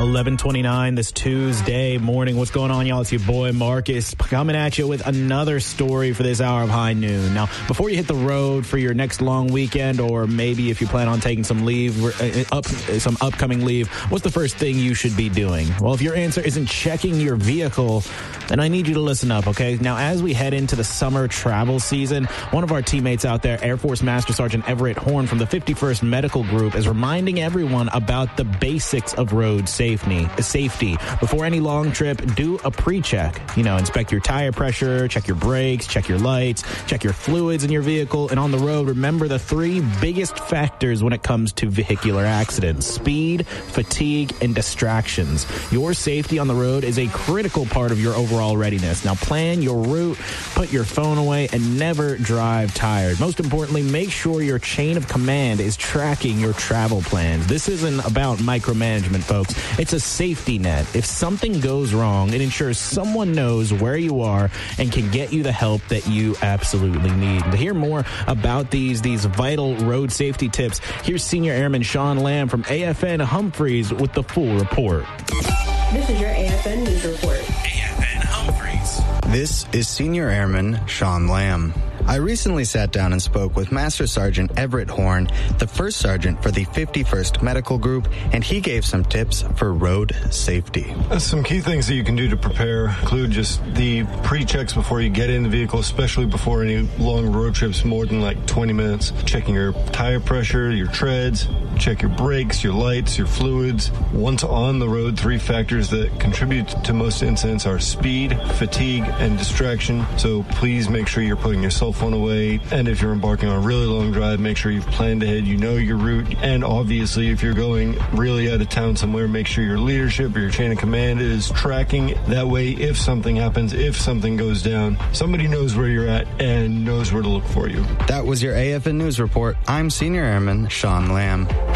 11:29 this Tuesday morning. What's going on, y'all? It's your boy Marcus coming at you with another story for this hour of High Noon. Now, before you hit the road for your next long weekend, or maybe if you plan on taking some leave, some upcoming leave, what's the first thing you should be doing? Well, if your answer isn't checking your vehicle, then I need you to listen up, okay? Now, as we head into the summer travel season, one of our teammates out there, Air Force Master Sergeant Everett Horn from the 51st Medical Group, is reminding everyone about the basics of road safety. Before any long trip, do a pre-check. Inspect your tire pressure, check your brakes, check your lights, check your fluids in your vehicle. And on the road, remember the three biggest factors when it comes to vehicular accidents: speed, fatigue, and distractions. Your safety on the road is a critical part of your overall readiness. Now, plan your route, put your phone away, and never drive tired. Most importantly, make sure your chain of command is tracking your travel plans. This isn't about micromanagement, folks. It's a safety net. If something goes wrong, it ensures someone knows where you are and can get you the help that you absolutely need. And to hear more about these vital road safety tips, here's Senior Airman Sean Lamb from AFN Humphreys with the full report. This is your AFN News Report. AFN Humphreys. This is Senior Airman Sean Lamb. I recently sat down and spoke with Master Sergeant Everett Horn, the first sergeant for the 51st Medical Group, and he gave some tips for road safety. Some key things that you can do to prepare include just the pre-checks before you get in the vehicle, especially before any long road trips more than like 20 minutes. Checking your tire pressure, your treads, check your brakes, your lights, your fluids. Once on the road, three factors that contribute to most incidents are speed, fatigue, and distraction. So please make sure you're putting your cell phone away. And if you're embarking on a really long drive, make sure you've planned ahead, you know your route. And obviously, if you're going really out of town somewhere, make sure your leadership or your chain of command is tracking. That way, if something happens, if something goes down, somebody knows where you're at and knows where to look for you. That was your AFN News Report. I'm Senior Airman Sean Lamb.